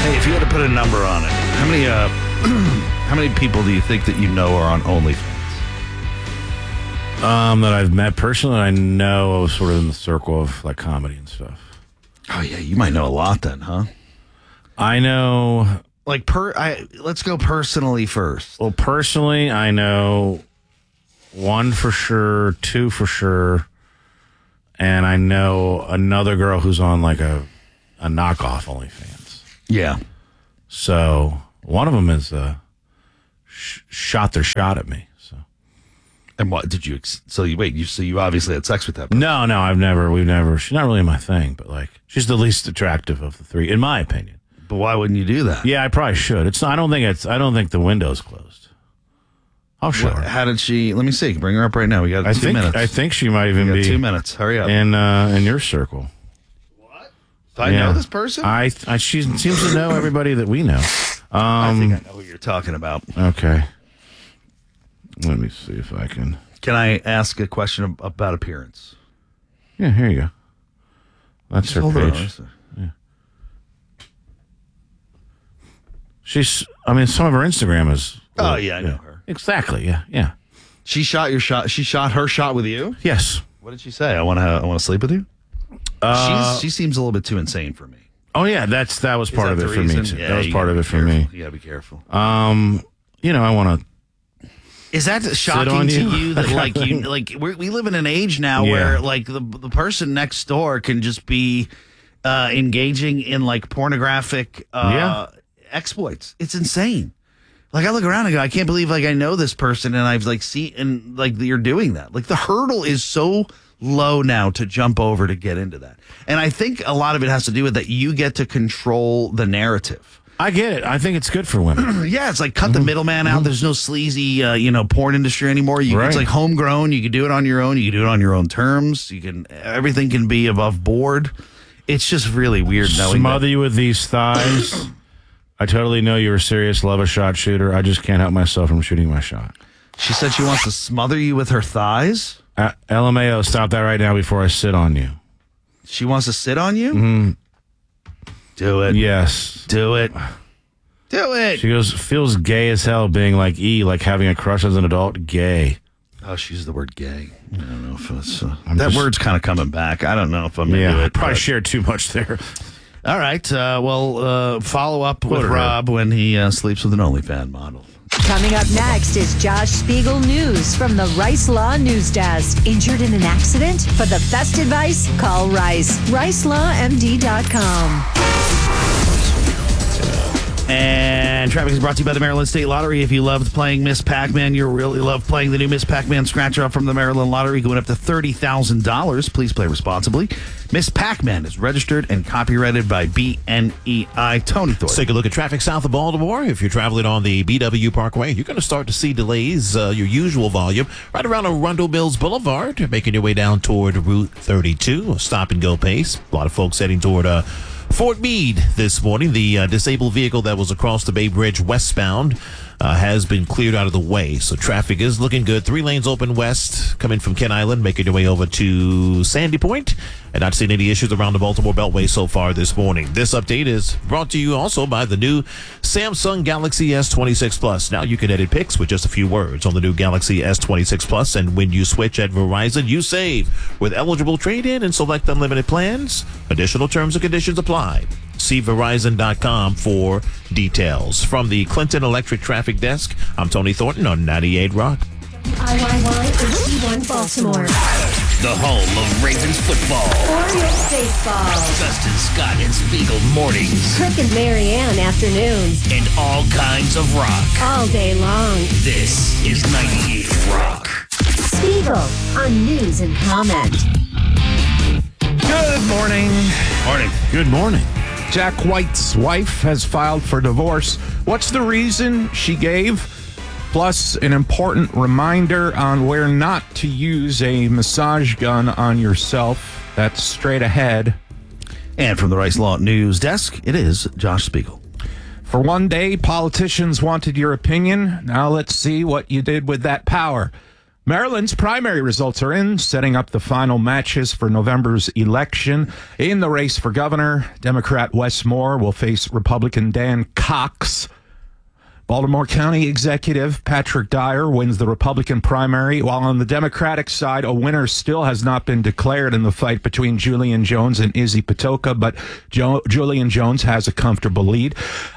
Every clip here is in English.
Hey, if you had to put a number on it, how many people do you think that you know are on OnlyFans? That I've met personally, I know sort of in the circle of like comedy and stuff. Oh yeah, you might know a lot then, huh? I know. Like let's go personally first. Well, personally, I know 1 for sure, 2 for sure, and I know another girl who's on like a knockoff OnlyFans. Yeah. So one of them is shot their shot at me. So. And what did you? So you obviously had sex with that person. No, we've never. She's not really my thing, but like she's the least attractive of the 3, in my opinion. But why wouldn't you do that? Yeah, I probably should. I don't think the window's closed. I'll show her. How did she? Let me see. Bring her up right now. We got 2 minutes. I think she might even be 2 minutes. Hurry up. In your circle. What? Do I know this person? She seems to know everybody that we know. I think I know who you're talking about. Okay. Let me see if I can. Can I ask a question about appearance? Yeah, here you go. That's her page. Yeah. Some of her Instagram is. Oh, yeah, I know her. Exactly, yeah. She shot your shot. She shot her shot with you? Yes. What did she say? I want to sleep with you? She seems a little bit too insane for me. Oh, yeah, that was part of it for me, too. Yeah, that was part of it for me. You got to be careful. I want to. Is that shocking to you that we live in an age now where like the person next door can just be engaging in like pornographic exploits? It's insane. Like I look around and go, I can't believe like I know this person and I've like you're doing that. Like the hurdle is so low now to jump over to get into that. And I think a lot of it has to do with that you get to control the narrative. I get it. I think it's good for women. Yeah, it's like cut the middleman out. There's no sleazy, porn industry anymore. It's like homegrown. You can do it on your own. You can do it on your own terms. Everything can be above board. It's just really weird knowing Smother you with these thighs. I totally know you're a serious love a shot shooter. I just can't help myself from shooting my shot. She said she wants to smother you with her thighs. LMAO, stop that right now before I sit on you. She wants to sit on you? Mm-hmm. Do it. Yes. Do it. Do it. She goes, feels gay as hell being like like having a crush as an adult. Gay. Oh, she used the word gay. I don't know if it's... word's kind of coming back. I don't know if I'm into it. Probably shared too much there. All right. Follow up with Rob when he sleeps with an OnlyFans model. Coming up next is Josh Spiegel News from the Rice Law News Desk. Injured in an accident? For the best advice, call Rice. RiceLawMD.com. And traffic is brought to you by the Maryland State Lottery. If you loved playing Miss Pac-Man, you'll really love playing the new Miss Pac-Man scratcher-off from the Maryland Lottery, going up to $30,000. Please play responsibly. Miss Pac-Man is registered and copyrighted by BNEI. Tony Thornton. Let's take a look at traffic south of Baltimore. If you're traveling on the BW Parkway, you're going to start to see delays, your usual volume, right around Arundel Mills Boulevard, making your way down toward Route 32, a stop-and-go pace. A lot of folks heading toward Fort Meade this morning. The disabled vehicle that was across the Bay Bridge westbound has been cleared out of the way. So traffic is looking good. 3 lanes open west, coming from Kent Island, making your way over to Sandy Point. And not seeing any issues around the Baltimore Beltway so far this morning. This update is brought to you also by the new Samsung Galaxy S26 Plus. Now you can edit pics with just a few words on the new Galaxy S26 Plus. And when you switch at Verizon, you save with eligible trade-in and select unlimited plans. Additional terms and conditions apply. See Verizon.com for details. From the Clinton Electric Traffic Desk, I'm Tony Thornton on 98 Rock. IYY HD1 Baltimore. The home of Ravens football. Orioles baseball. Justin Scott and Spiegel mornings. Kirk and Marianne afternoons. And all kinds of rock. All day long. This is 98 Rock. Spiegel on news and comment. Good morning. Morning. Good morning. Jack White's wife has filed for divorce. What's the reason she gave? Plus, an important reminder on where not to use a massage gun on yourself. That's straight ahead. And from the Rice Law News Desk, it is Josh Spiegel. For one day, politicians wanted your opinion. Now let's see what you did with that power. Maryland's primary results are in, setting up the final matches for November's election. In the race for governor, Democrat Wes Moore will face Republican Dan Cox. Baltimore County Executive Patrick Dyer wins the Republican primary, while on the Democratic side, a winner still has not been declared in the fight between Julian Jones and Izzy Patoka, but Julian Jones has a comfortable lead.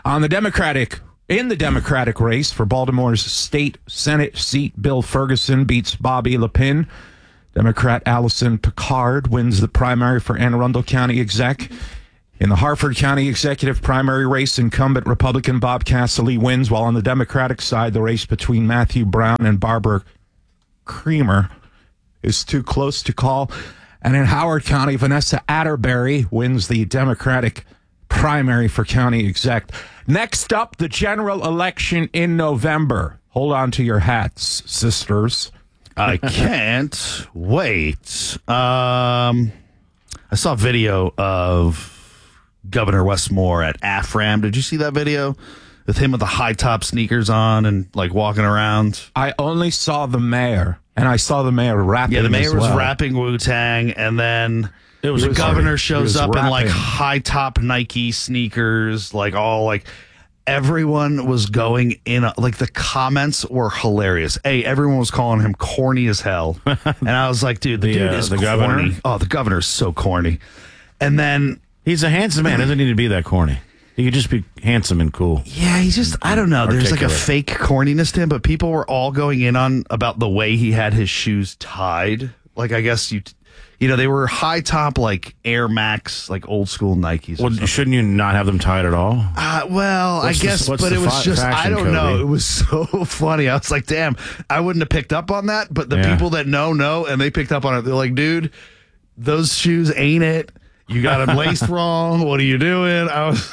In the Democratic race for Baltimore's state Senate seat, Bill Ferguson beats Bobby Lepine. Democrat Allison Picard wins the primary for Anne Arundel County Exec. In the Harford County Executive primary race, incumbent Republican Bob Cassilly wins, while on the Democratic side, the race between Matthew Brown and Barbara Creamer is too close to call. And in Howard County, Vanessa Atterbury wins the Democratic primary for county exec. Next up, the general election in November. Hold on to your hats, sisters. I can't wait. I saw a video of Governor Wes Moore at AFRAM. Did you see that video? With him with the high top sneakers on and like walking around. I only saw the mayor, and I saw the mayor rapping. Yeah, the mayor was well. rapping Wu-Tang, and then the governor shows up rapping in like high top Nike sneakers, like all like everyone was going in. Like the comments were hilarious. Everyone was calling him corny as hell, and I was like, dude, the dude is the corny. governor? Oh, the governor is so corny. And then He's a handsome man. Doesn't need to be that corny. He could just be handsome and cool. yeah, he's just, I don't know. There's like a Articulate. fake corniness to him, but people were all going in on about the way he had his shoes tied. Like, I guess you know, they were high top, like Air Max, like old school Nikes. or Well, something. shouldn't you not have them tied at all? Well, What's I guess, what's but the it was just, I fashion don't know. code? It was so funny. I was like, damn, I wouldn't have picked up on that. But the Yeah. people that know, and they picked up on it. They're like, dude, those shoes ain't it. You got them laced wrong. What are you doing?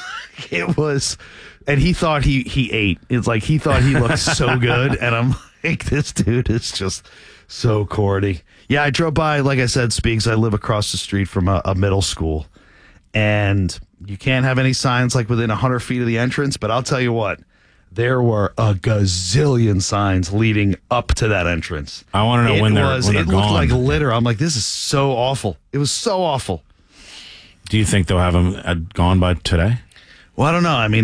It was, and he thought he ate. It's like he thought he looked so good. And I'm like, this dude is just so corny. Yeah, I drove by, like I said, Speaks. I live across the street from a middle school. And you can't have any signs like within 100 feet of the entrance. But I'll tell you what, there were a gazillion signs leading up to that entrance. I want to know when they're It gone. looked like litter. I'm like, this is so awful. It was so awful. Do you think they'll have them gone by today? Well, I don't know. I mean,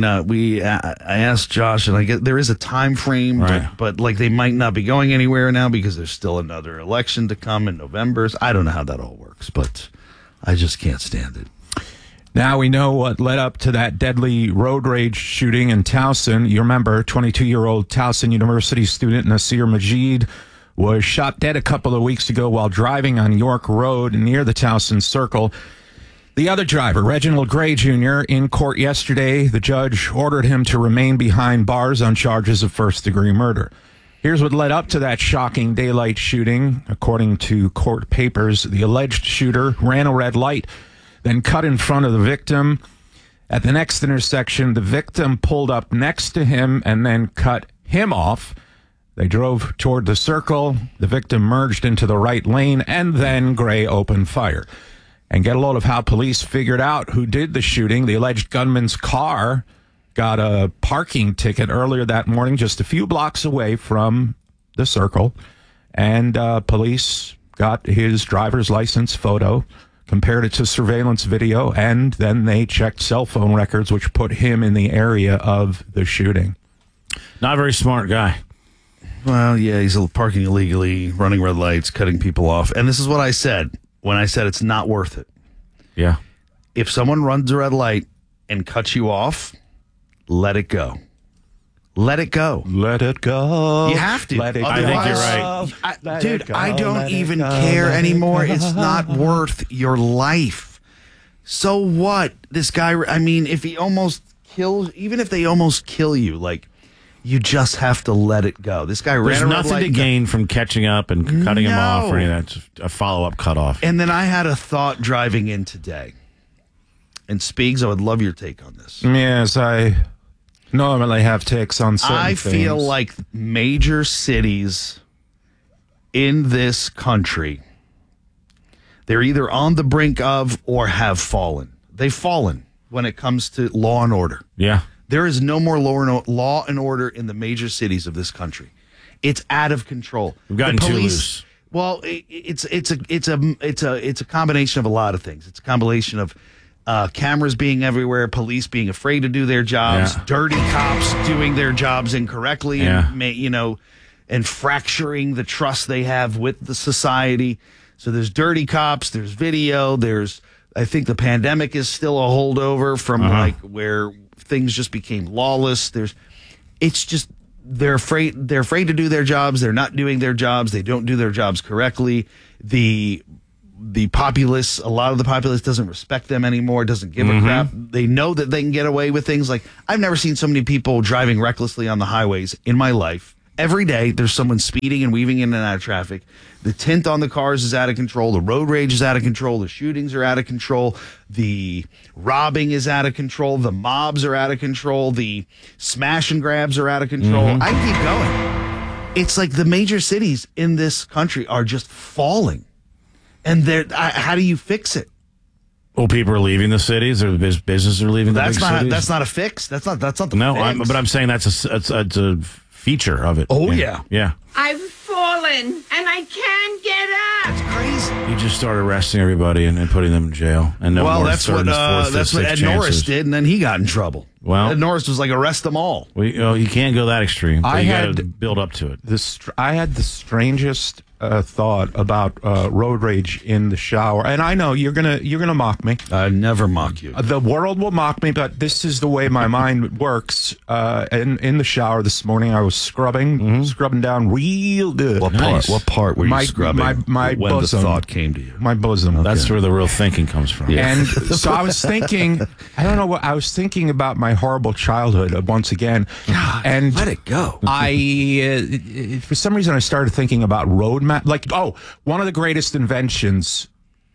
I asked Josh, and I guess there is a time frame, Right. but like they might not be going anywhere now because there's still another election to come in November. I don't know how that all works, but I just can't stand it. Now we know what led up to that deadly road rage shooting in Towson. You remember 22-year-old Towson University student Nasir Majid was shot dead a couple of weeks ago while driving on York Road near the Towson Circle. The other driver, Reginald Gray Jr., in court yesterday, the judge ordered him to remain behind bars on charges of first-degree murder. Here's what led up to that shocking daylight shooting. According to court papers, the alleged shooter ran a red light, then cut in front of the victim. At the next intersection, the victim pulled up next to him and then cut him off. They drove toward the circle. The victim merged into the right lane, and then Gray opened fire. And get a load of how police figured out who did the shooting. The alleged gunman's car got a parking ticket earlier that morning, just a few blocks away from the circle. And police got his driver's license photo, compared it to surveillance video, and then they checked cell phone records, which put him in the area of the shooting. Not a very smart guy. Well, yeah, he's parking illegally, running red lights, cutting people off. And this is what I said when I said it's not worth it. Yeah. If someone runs a red light and cuts you off, let it go. Let it go. Let it go. You have to. Let it go. I think you're right. Dude, I don't even care anymore. It's not worth your life. So what? This guy, I mean, if he almost kills, even if they almost kill you, like, you just have to let it go. This guy There's ran a red nothing light to gain from catching up and cutting him off or any of that. Just a follow-up cutoff. And then I had a thought driving in today. And Speegs, I would love your take on this. Yes, I normally have takes on certain I feel things. like major cities in this country, they're either on the brink of or have fallen. They've fallen when it comes to law and order. Yeah. There is no more law and order in the major cities of this country. It's out of control. We've gotten too loose. Well, it's a combination of a lot of things. It's a combination of cameras being everywhere, police being afraid to do their jobs, dirty cops doing their jobs incorrectly, and fracturing the trust they have with the society. So there's dirty cops, there's video, I think the pandemic is still a holdover from like where things just became lawless. They're afraid to do their jobs. They're not doing their jobs. They don't do their jobs correctly. The populace, a lot of the populace doesn't respect them anymore, doesn't give a crap. They know that they can get away with things. Like, I've never seen so many people driving recklessly on the highways in my life. Every day, there's someone speeding and weaving in and out of traffic. The tint on the cars is out of control. The road rage is out of control. The shootings are out of control. The robbing is out of control. The mobs are out of control. The smash and grabs are out of control. I can keep going. It's like the major cities in this country are just falling. And how do you fix it? Well, people are leaving the cities, or businesses are leaving the big cities. That's not a fix. That's not the fix. But I'm saying that's a feature of it. Oh, yeah. I've fallen and I can't get up. That's crazy. You just start arresting everybody and putting them in jail. And that's what Ed Norris did, and then he got in trouble. Well, Ed Norris was like, arrest them all. You can't go that extreme. You got to build up to it. I had the strangest thought about road rage in the shower, and I know you're gonna mock me. I never mock you. The world will mock me, but this is the way my mind works. In the shower this morning, I was scrubbing down real good. What part were you scrubbing? My when bosom. the thought came to you. My bosom. That's where the real thinking comes from. Yeah. And so I was thinking, I was thinking about my horrible childhood once again. God, and let it go. For some reason, I started thinking about road map. Like, one of the greatest inventions.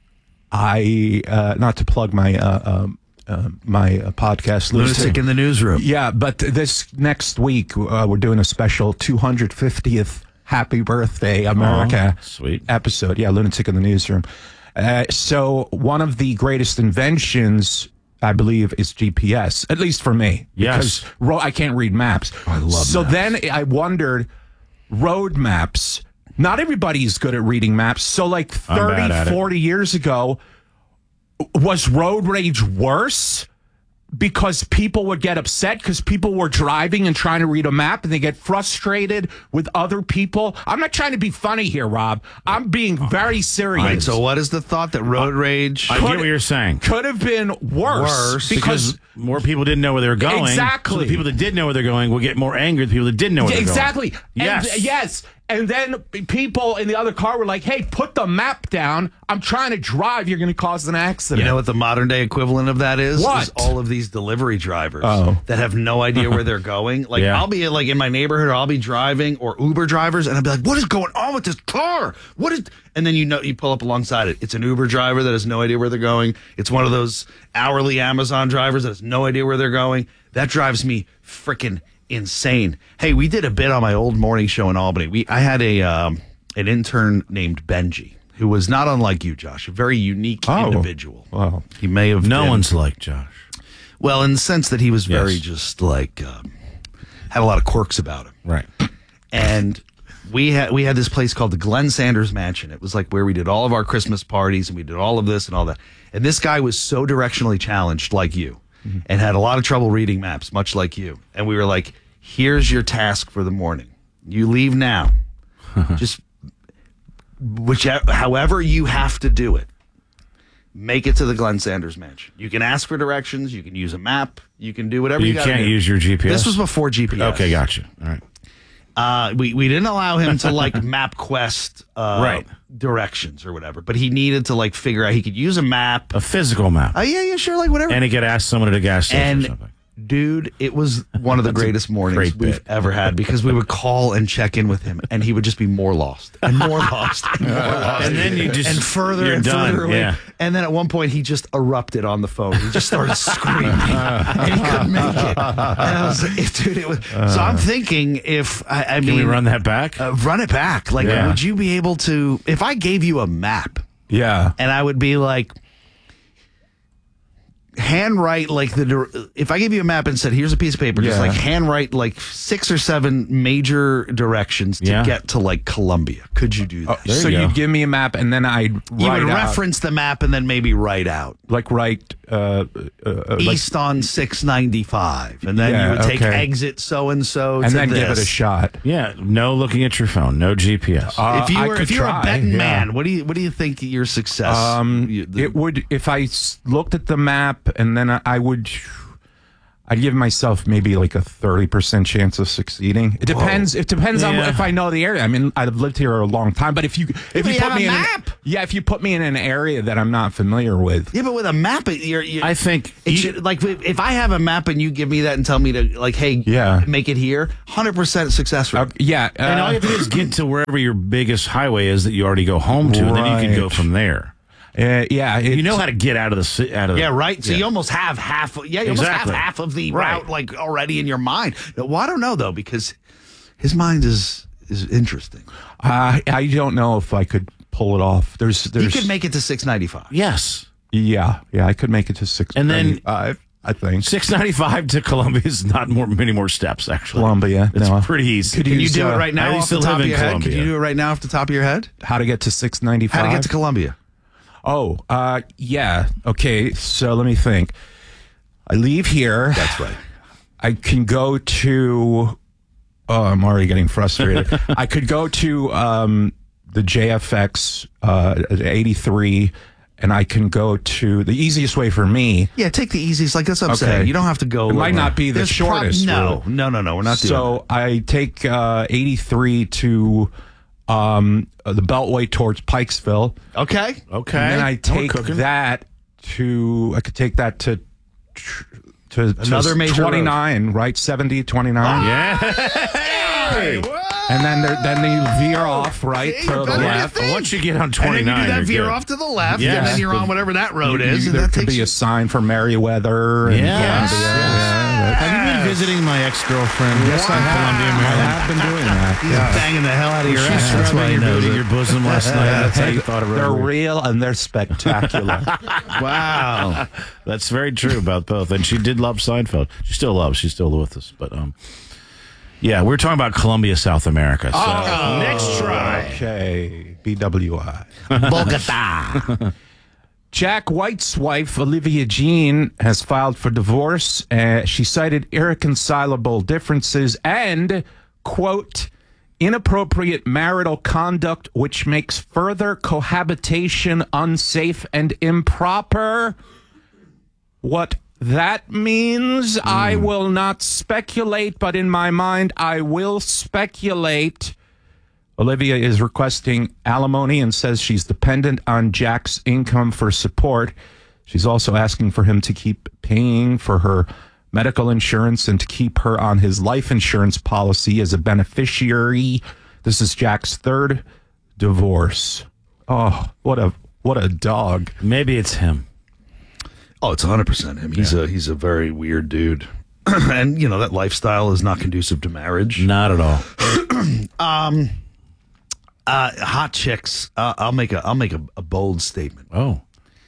Not to plug my my podcast, Lunatic in the Newsroom. Yeah, but this next week we're doing a special 250th Happy Birthday America sweet episode. Yeah, Lunatic in the Newsroom. So one of the greatest inventions, I believe, is GPS, at least for me. Yes. Because I can't read maps. I love So maps. then I wondered, road maps, not everybody's good at reading maps. So like 30, 40 years ago, was road rage worse? Because people would get upset because people were driving and trying to read a map and they get frustrated with other people. I'm not trying to be funny here, Rob. I'm being very serious. All right, so what is the thought that road rage I get what you're saying. Could have been worse because more people didn't know where they were going. Exactly. So the people that did know where they're going will get more angry than the people that didn't know where they're going. Exactly. Yes. Yes. And then people in the other car were like, hey, put the map down. I'm trying to drive. You're going to cause an accident. You know what the modern day equivalent of that is? What? Is all of these delivery drivers that have no idea where they're going. Like, I'll be like in my neighborhood, or I'll be driving, or Uber drivers, and I'll be like, what is going on with this car? And then you pull up alongside it. It's an Uber driver that has no idea where they're going. It's one of those hourly Amazon drivers that has no idea where they're going. That drives me freaking insane. Hey, we did a bit on my old morning show in Albany. I had an intern named Benji, who was not unlike you, Josh, a very unique individual. Wow. He may have No been, one's like Josh. well, in the sense that he was very just like had a lot of quirks about him. Right. And we had this place called the Glenn Sanders Mansion. It was like where we did all of our Christmas parties and we did all of this and all that. And this guy was so directionally challenged like you and had a lot of trouble reading maps, much like you. And we were like, here's your task for the morning. You leave now. Just however you have to do it. Make it to the Glenn Sanders Mansion. You can ask for directions. You can use a map. You can do whatever you got to do. You can't use your GPS? This was before GPS. Okay, gotcha. All right. We didn't allow him to like MapQuest right. directions or whatever, but he needed to like figure out he could use a map. A physical map. Yeah, sure, like whatever. And he could ask someone at a gas station or something. Dude, it was one of the greatest mornings we've ever had because we would call and check in with him, and he would just be more lost and more lost and more lost. And then you just and further you're and done. further away. Yeah. And then at one point, he just erupted on the phone. He just started screaming, and he couldn't make it. And I was like, dude, it was. So I'm thinking if I mean, can we run that back? Run it back. Like, would you be able to? If I gave you a map, Yeah, and I would be like, handwrite like if I gave you a map and said, here's a piece of paper, just like handwrite like 6 or 7 major directions to get to like Columbia. Could you do that? So you'd give me a map and then I'd write You would out, reference the map and then maybe write out. like write East on 695. And then you would take exit so-and-so and to then this. give it a shot. Yeah, no looking at your phone, no GPS. If you were a betting man, what do you think your success? It would, if I looked at the map and then I'd give myself maybe like a 30% chance of succeeding. It depends. It depends on if I know the area. I mean, I've lived here a long time, but if you put me in if you put me in an area that I'm not familiar with. Yeah, but with a map, I think it should, like if I have a map and you give me that and tell me to like, hey, make it here, 100% success rate. And all you have to do is get to wherever your biggest highway is that you already go home to, and then you can go from there. You know how to get out of the right. So you almost have half. Yeah, you almost have half of the route like already in your mind. Well, I don't know though, because his mind is interesting. I don't know if I could pull it off. There's you could make it to 695. Yes. Yeah, I could make it to 695. And then I think 695 to Columbia is not many more steps. Actually, Columbia, it's pretty easy. Can you do it right now off the top of your head? Can you do it right now off the top of your head? How to get to 695? How to get to Columbia? Yeah. Okay, so let me think. I leave here. That's right. I can go to... Oh, I'm already getting frustrated. I could go to the JFX 83, and I can go to... The easiest way for me... Yeah, take the easiest. Like, that's what I'm saying. You don't have to go... It might not be the shortest. No, we're not doing that. So I take 83 to... the Beltway towards Pikesville. Okay. And then I take that to... I could take that to another major 29, road. right? 70, 29. Hey. And then you veer off, right, to the left. Once you get on 29, and then you do that veer good. off to the left, and then you're on whatever that road is. There that could be a sign for Meriwether. And Have you been visiting my ex-girlfriend? Yes, I have been doing that. He's banging the hell out of your ass. That's why you booted your bosom last night. That's how you thought it. They're real and they're spectacular. Wow. That's very true about both. And she did love Seinfeld. She still loves. She's still with us. But yeah, we're talking about Colombia, South America. So next try. Okay, BWI. Bogota. Jack White's wife, Olivia Jean, has filed for divorce. She cited irreconcilable differences and, quote, inappropriate marital conduct which makes further cohabitation unsafe and improper. What that means, I will not speculate, but in my mind, I will speculate. Olivia is requesting alimony and says she's dependent on Jack's income for support. She's also asking for him to keep paying for her medical insurance and to keep her on his life insurance policy as a beneficiary. This is Jack's third divorce. Oh, what a dog. Maybe it's him. Oh, it's 100% him. He's a very weird dude. And, you know, that lifestyle is not conducive to marriage. Not at all. Hot chicks. I'll make a bold statement. Oh,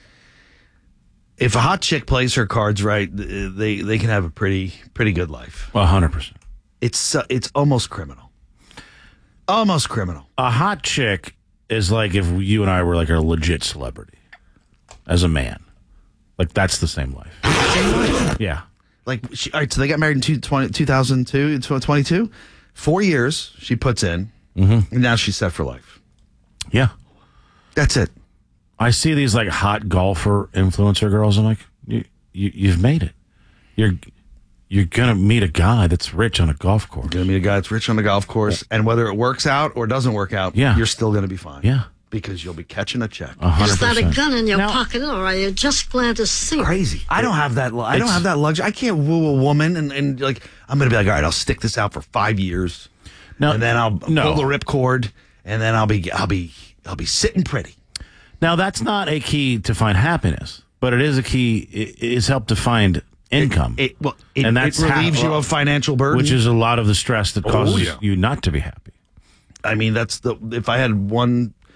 if a hot chick plays her cards right, they can have a pretty good life. 100%. It's almost criminal. Almost criminal. A hot chick is like if you and I were like a legit celebrity as a man. Like that's the same life. Yeah. Like all right, so they got married in 2002, 22. 4 years she puts in. Mm-hmm. And now she's set for life. Yeah. That's it. I see these like hot golfer influencer girls. I'm like, you've made it. You're gonna meet a guy that's rich on a golf course. You're gonna meet a guy that's rich on a golf course, and whether it works out or doesn't work out, you're still gonna be fine. Yeah. Because you'll be catching a check. 100%. Is that a gun in your pocket, or are you just glad to see it? Crazy. I don't have that. I don't have that luxury. I can't woo a woman and like I'm gonna be like, all right, I'll stick this out for 5 years. No, and then I'll pull the ripcord, and then I'll be sitting pretty. Now that's not a key to find happiness, but it is a key. It is help to find income. It relieves you of financial burden, which is a lot of the stress that causes you not to be happy. I mean, if I had one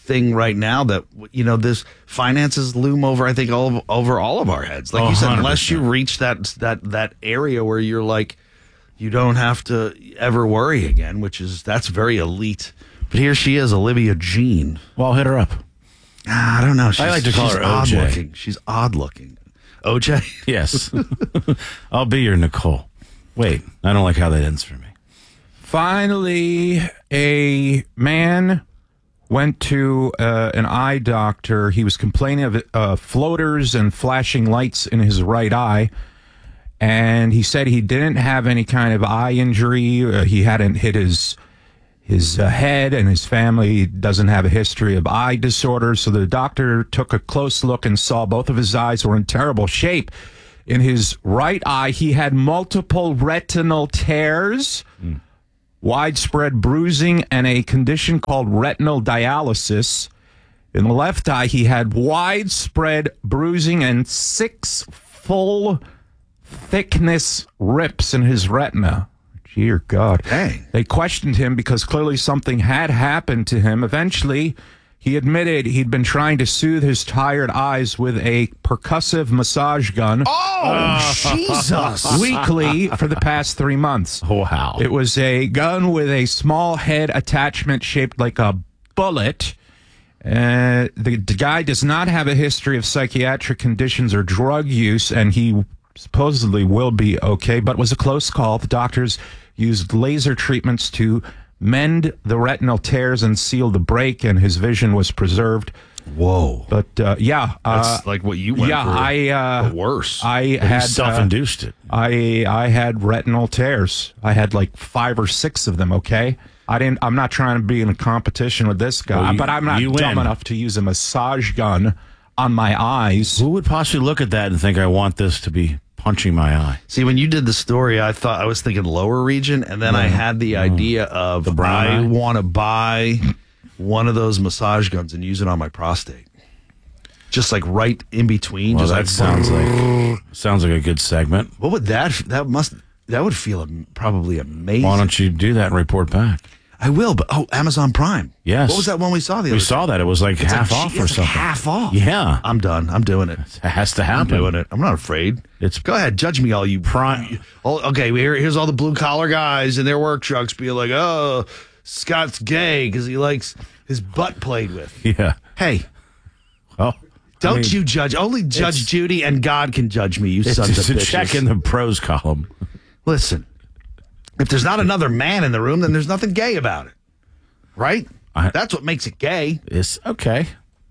thing right now that, this finances loom over, I think, over all of our heads. Like you said, 100%. unless you reach that area where you're like, you don't have to ever worry again, that's very elite. But here she is, Olivia Jean. Well, hit her up. I don't know. I like to call her odd OJ. looking. She's odd looking. OJ? Yes. I'll be your Nicole. Wait, I don't like how that ends for me. Finally, a man went to an eye doctor. He was complaining of floaters and flashing lights in his right eye. And he said he didn't have any kind of eye injury. He hadn't hit his head, and his family doesn't have a history of eye disorders. So the doctor took a close look and saw both of his eyes were in terrible shape. In his right eye, he had multiple retinal tears, widespread bruising, and a condition called retinal dialysis. In the left eye, he had widespread bruising and 6 full thickness rips in his retina. Dear God. Dang. They questioned him because clearly something had happened to him. Eventually, he admitted he'd been trying to soothe his tired eyes with a percussive massage gun. Oh, Jesus. Weekly for the past 3 months. Wow. It was a gun with a small head attachment shaped like a bullet. The guy does not have a history of psychiatric conditions or drug use, and he supposedly will be okay, but it was a close call. The doctors used laser treatments to mend the retinal tears and seal the break, and his vision was preserved. Whoa. But that's like what you went through. But worse. I had self-induced it. I had retinal tears. I had like 5 or 6 of them. Okay, I'm not trying to be in a competition with this guy, but I'm not dumb enough to use a massage gun on my eyes. Who would possibly look at that and think I want this to be punching my eye? See, when you did the story, I was thinking lower region, and then I had the idea of The brown eye? I want to buy one of those massage guns and use it on my prostate, just like right in between. Well, just that sounds like a good segment. What would that would feel probably amazing. Why don't you do that and report back? I will, but Amazon Prime. Yes. What was that one we saw the other We saw that. It was like half off or it's something. like half off. Yeah. I'm done. I'm doing it. It has to happen. I'm doing it. I'm not afraid. Go ahead, judge me, all you Prime. Okay, here's all the blue collar guys in their work trucks being like, "Oh, Scott's gay because he likes his butt played with." Yeah. Hey, Well, don't you judge? Only Judge Judy and God can judge me. You sons of it's a bitches. check in the pros column. Listen, if there's not another man in the room, then there's nothing gay about it, right? That's what makes it gay. It's okay.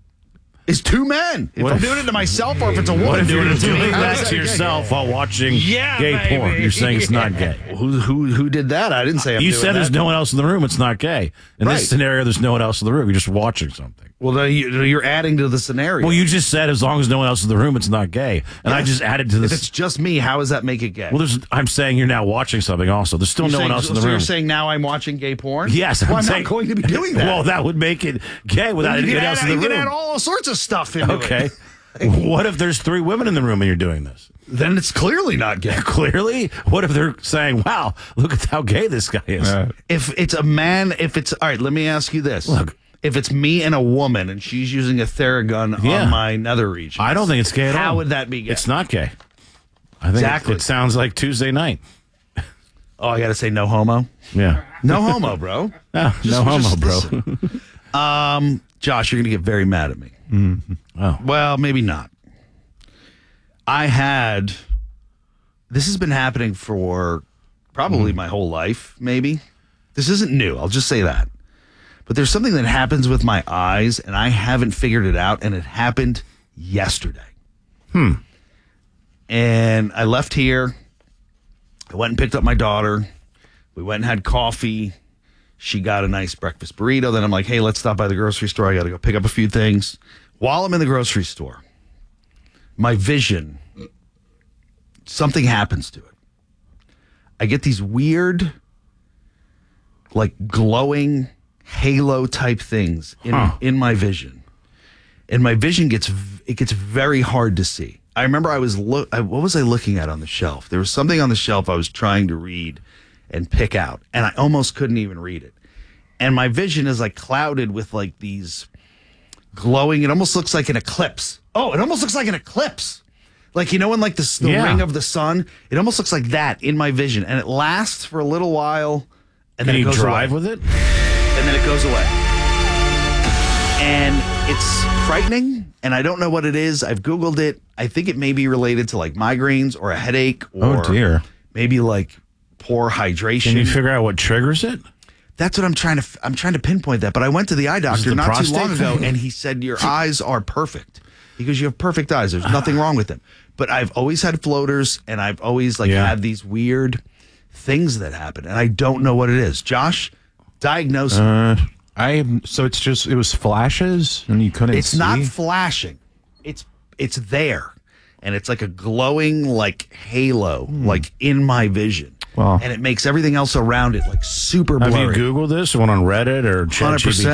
Is 2 men. If I'm doing it to myself or if it's a woman What if doing you're it to me, doing how that is to gay? yourself while watching gay baby. porn? You're saying it's not gay. Who did that? I didn't say I'm You doing said there's that. no one else in the room. It's not gay. In Right. this scenario, there's no one else in the room. You're just watching something. Well, then you're adding to the scenario. Well, you just said as long as no one else is in the room, it's not gay. And I just added to If this. it's just me, how does that make it gay? Well, I'm saying you're now watching something also. There's still no one else in the so room. you're saying now I'm watching gay porn? Yes, well, I'm saying, not going to be doing that. Well, that would make it gay without you anyone can else add, in the you room. can add all sorts of stuff into Okay. it. What if there's 3 women in the room and you're doing this? Then it's clearly not gay. Clearly? What if they're saying, wow, look at how gay this guy is? If it's a man, all right, let me ask you this. Look. If it's me and a woman and she's using a Theragun on my nether region, I don't think it's gay at all. How would that be gay? It's not gay. I think Exactly. it sounds like Tuesday night. Oh, I got to say no homo? Yeah. No homo, bro. No homo, bro. Listen. Josh, you're going to get very mad at me. Mm-hmm. Oh. Well, maybe not. This has been happening for probably my whole life, maybe. This isn't new. I'll just say that. But there's something that happens with my eyes, and I haven't figured it out, and it happened yesterday. And I left here. I went and picked up my daughter. We went and had coffee. She got a nice breakfast burrito. Then I'm like, hey, let's stop by the grocery store. I got to go pick up a few things. While I'm in the grocery store, my vision, something happens to it. I get these weird, like glowing halo type things in my vision. And my vision gets very hard to see. I remember what was I looking at on the shelf? There was something on the shelf I was trying to read and pick out, and I almost couldn't even read it. And my vision is like clouded with like these glowing. It almost looks like an eclipse. Oh, it almost looks like an eclipse. Like, you know, when like the ring of the sun, it almost looks like that in my vision. And it lasts for a little while. And then it goes drive away. with it? And then it goes away. And it's frightening. And I don't know what it is. I've Googled it. I think it may be related to like migraines or a headache. Or maybe like poor hydration. Can you figure out what triggers it? That's what I'm trying to pinpoint that. But I went to the eye doctor not too long ago, and he said your eyes are perfect. He goes, you have perfect eyes. There's nothing wrong with them. But I've always had floaters, and I've always had these weird things that happen, and I don't know what it is. Josh, diagnose it. So it was flashes, and you couldn't. It's not flashing. It's there, and it's like a glowing like halo, like in my vision. Wow. And it makes everything else around it like super blurry. Have you Googled this? One on Reddit or ChatGPT?